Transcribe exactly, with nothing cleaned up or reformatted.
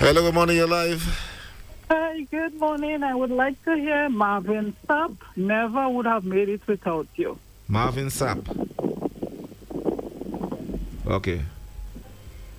Hello, good morning, you're live. Hi, good morning. I would like to hear Marvin Sapp. Never would have made it without you. Marvin Sapp. Okay.